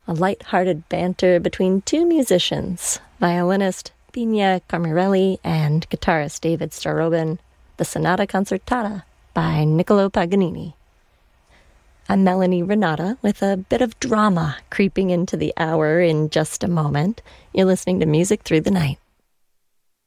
a light-hearted banter between two musicians, violinist Pina Carmirelli and guitarist David Starobin, the Sonata Concertata by Niccolo Paganini. I'm Melanie Renata with a bit of drama creeping into the hour in just a moment. You're listening to Music Through the Night.